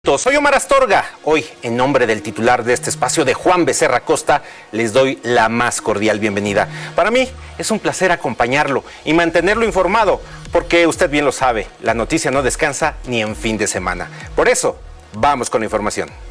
Soy Omar Astorga. Hoy, en nombre del titular de este espacio, de Juan Becerra Costa, les doy la más cordial bienvenida. Para mí es un placer acompañarlo y mantenerlo informado, porque usted bien lo sabe, la noticia no descansa ni en fin de semana. Por eso, vamos con la información.